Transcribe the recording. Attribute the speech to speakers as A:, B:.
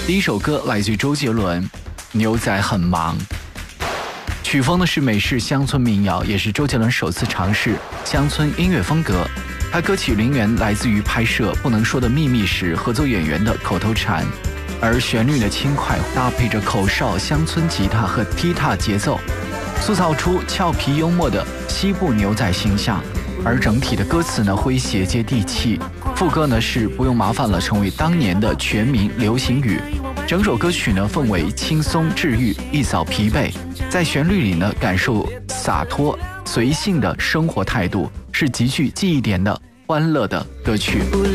A: 第一首歌来自于周杰伦，《牛仔很忙》。曲风呢是美式乡村民谣，也是周杰伦首次尝试乡村音乐风格。他歌曲灵源来自于拍摄《不能说的秘密》时合作演员的口头禅，而旋律的轻快搭配着口哨、乡村吉他和踢踏节奏，塑造出俏皮幽默的西部牛仔形象。而整体的歌词呢诙谐接地气，副歌呢是不用麻烦了，成为当年的全民流行语。整首歌曲呢氛围轻松治愈，一扫疲惫，在旋律里呢感受洒脱随性的生活态度，是极具记忆点的欢乐的歌曲。